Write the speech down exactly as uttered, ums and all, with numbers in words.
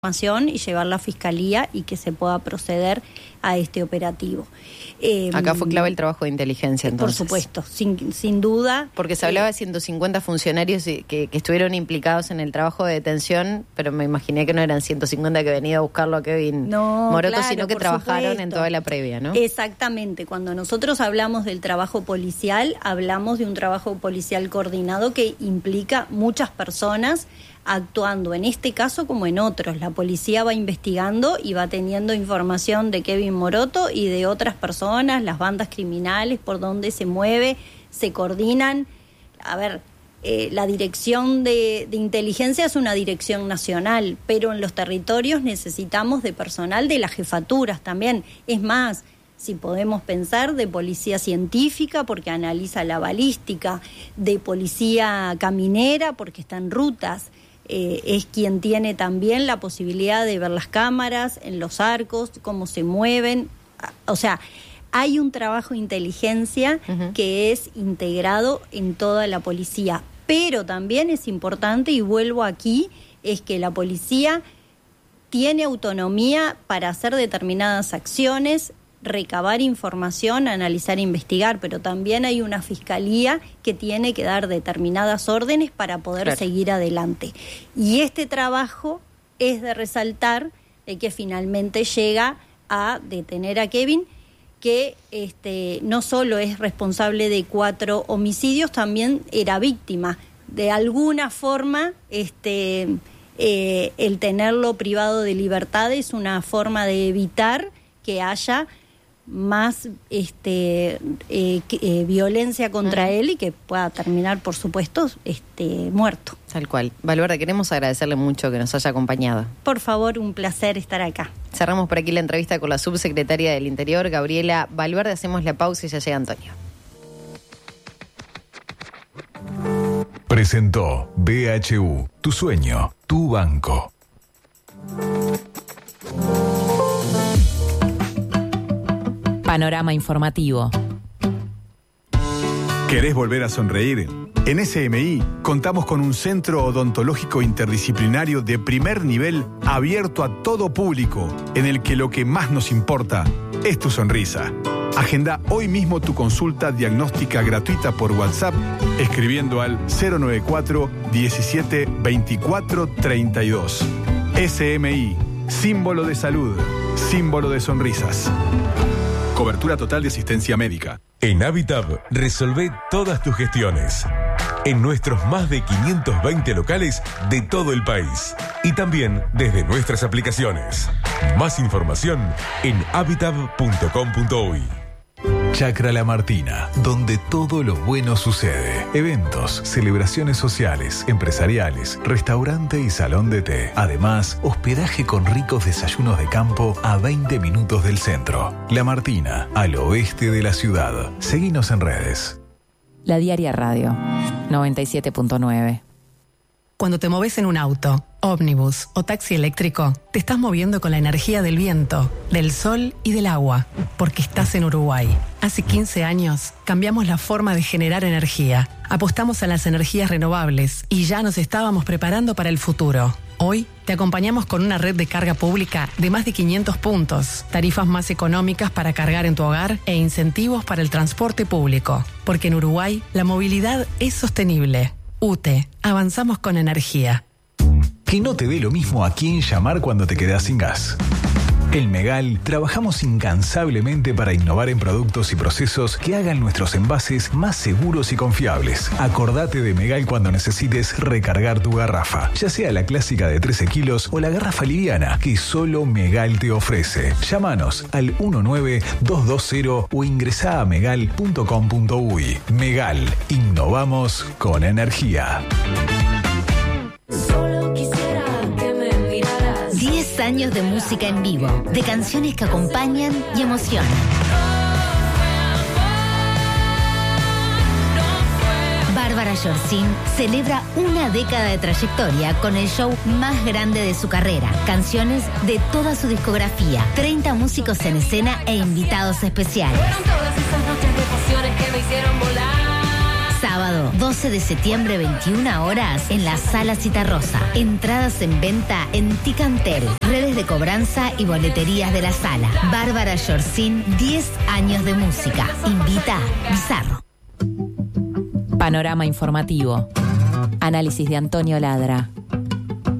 y llevarla a fiscalía y que se pueda proceder a este operativo. Eh, Acá fue clave el trabajo de inteligencia, entonces. Por supuesto, sin, sin duda. Porque se hablaba de ciento cincuenta funcionarios que, que estuvieron implicados en el trabajo de detención, pero me imaginé que no eran ciento cincuenta que venía a buscarlo a Kevin no, Moroto, claro, sino que trabajaron supuesto. en toda la previa, ¿no? Exactamente. Cuando nosotros hablamos del trabajo policial, hablamos de un trabajo policial coordinado que implica muchas personas actuando en este caso como en otros. La policía va investigando y va teniendo información de Kevin Moroto y de otras personas, las bandas criminales, por dónde se mueve, se coordinan. A ver, eh, la dirección de, de inteligencia es una dirección nacional, pero en los territorios necesitamos de personal de las jefaturas también. Es más, si podemos pensar, de policía científica, porque analiza la balística, de policía caminera, porque está en rutas. Eh, es quien tiene también la posibilidad de ver las cámaras en los arcos, cómo se mueven. O sea, hay un trabajo de inteligencia uh-huh. que es integrado en toda la policía. Pero también es importante, y vuelvo aquí, es que la policía tiene autonomía para hacer determinadas acciones, recabar información, analizar e investigar, pero también hay una fiscalía que tiene que dar determinadas órdenes para poder claro. seguir adelante. Y este trabajo es de resaltar de que finalmente llega a detener a Kevin, que este, no solo es responsable de cuatro homicidios, también era víctima. De alguna forma, este, eh, el tenerlo privado de libertad es una forma de evitar que haya más este eh, eh, violencia contra uh-huh. él y que pueda terminar, por supuesto, este muerto. Tal cual. Baluarda, queremos agradecerle mucho que nos haya acompañado. Por favor, un placer estar acá. Cerramos por aquí la entrevista con la subsecretaria del Interior, Gabriela Baluarda. Hacemos la pausa y ya llega Antonio. Presentó B H U, tu sueño, tu banco. Panorama informativo. ¿Querés volver a sonreír? En S M I contamos con un centro odontológico interdisciplinario de primer nivel abierto a todo público, en el que lo que más nos importa es tu sonrisa. Agenda hoy mismo tu consulta diagnóstica gratuita por WhatsApp escribiendo al cero noventa y cuatro diecisiete veinticuatro treinta y dos. S M I, símbolo de salud, símbolo de sonrisas. Cobertura total de asistencia médica. En Habitab, resolvé todas tus gestiones. En nuestros más de quinientos veinte locales de todo el país. Y también desde nuestras aplicaciones. Más información en habitab punto com punto uy. Chacra La Martina, donde todo lo bueno sucede. Eventos, celebraciones sociales, empresariales, restaurante y salón de té. Además, hospedaje con ricos desayunos de campo a veinte minutos del centro. La Martina, al oeste de la ciudad. Seguinos en redes. La Diaria Radio, noventa y siete punto nueve. Cuando te moves en un auto, ómnibus o taxi eléctrico, te estás moviendo con la energía del viento, del sol y del agua, porque estás en Uruguay. Hace quince años cambiamos la forma de generar energía, apostamos a las energías renovables y ya nos estábamos preparando para el futuro. Hoy te acompañamos con una red de carga pública de más de quinientos puntos, tarifas más económicas para cargar en tu hogar e incentivos para el transporte público, porque en Uruguay la movilidad es sostenible. U T E, avanzamos con energía. Que no te dé lo mismo a quién llamar cuando te quedás sin gas. En Megal trabajamos incansablemente para innovar en productos y procesos que hagan nuestros envases más seguros y confiables. Acordate de Megal cuando necesites recargar tu garrafa, ya sea la clásica de trece kilos o la garrafa liviana que solo Megal te ofrece. Llámanos al uno nueve dos dos cero o ingresá a megal punto com punto uy. Megal, innovamos con energía. diez años de música en vivo, de canciones que acompañan y emocionan. Bárbara Yorcín celebra una década de trayectoria con el show más grande de su carrera. Canciones de toda su discografía, treinta músicos en escena e invitados especiales. Fueron todas esas noches de pasiones que me hicieron volar. Sábado sábado doce de septiembre, veintiuna horas, en la Sala Citarrosa. Entradas en venta en Ticantel, redes de cobranza y boleterías de la sala. Bárbara Yorcín, diez años de música. Invita Bizarro. Panorama informativo. Análisis de Antonio Ladra.